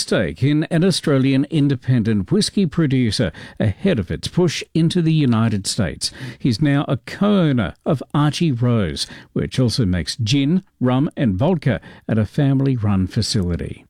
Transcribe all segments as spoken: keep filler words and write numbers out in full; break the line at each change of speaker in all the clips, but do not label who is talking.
stake in an Australian independent whisky producer ahead of its push into the United States. He's now a co-owner of Archie Rose, which also makes gin, rum and vodka at a family-run facility.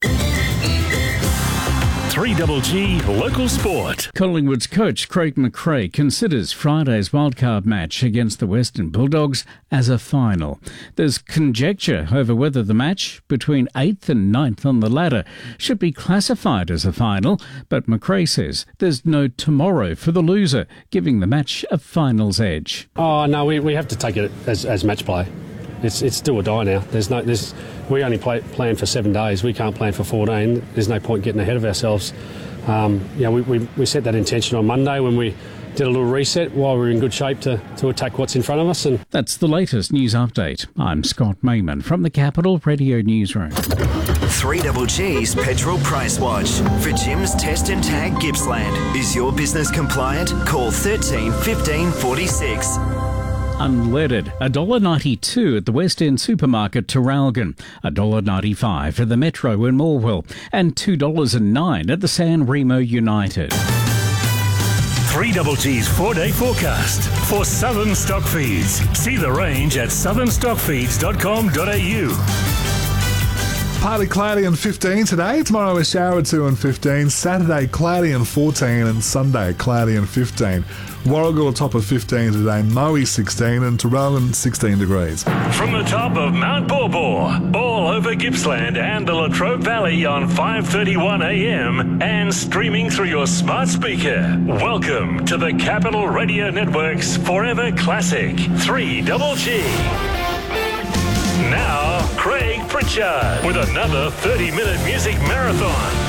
three G G Local Sport.
Collingwood's coach Craig McRae considers Friday's wildcard match against the Western Bulldogs as a final. There's conjecture over whether the match between eighth and ninth on the ladder should be classified as a final, but McRae says there's no tomorrow for the loser, giving the match a finals edge.
Oh no, we, we have to take it as, as match play. It's it's do or die now. There's no there's we only play, plan for seven days. We can't plan for fourteen. There's no point getting ahead of ourselves. Um, you know, we, we we set that intention on Monday when we did a little reset while we were in good shape to, to attack what's in front of us. And
that's the latest news update. I'm Scott Mayman from the Capital Radio Newsroom.
three G G's Petrol Price Watch. For Jim's Test and Tag Gippsland. Is your business compliant? Call thirteen fifteen forty-six.
Unleaded, one dollar ninety-two at the West End Supermarket Terralgan, one dollar ninety-five at the Metro in Morwell, and two dollars nine at the San Remo United.
three G G's four-day forecast for Southern Stockfeeds. See the range at southern stockfeeds dot com dot a u.
Partly cloudy and fifteen today. Tomorrow a shower or two and fifteen. Saturday cloudy and fourteen, and Sunday cloudy and fifteen. Warragul a top of fifteen today. Moe sixteen, and Terralgan sixteen degrees.
From the top of Mount Borbor, all over Gippsland and the Latrobe Valley on five thirty-one a m and streaming through your smart speaker. Welcome to the Capital Radio Network's Forever Classic three G G. Now, Craig Pritchard with another thirty-minute music marathon.